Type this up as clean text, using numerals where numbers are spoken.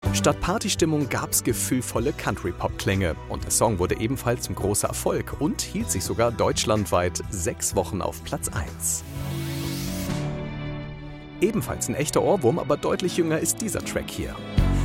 Statt Partystimmung gab's gefühlvolle Country-Pop-Klänge und der Song wurde ebenfalls ein großer Erfolg und hielt sich sogar deutschlandweit 6 Wochen auf Platz 1. Ebenfalls ein echter Ohrwurm, aber deutlich jünger ist dieser Track hier.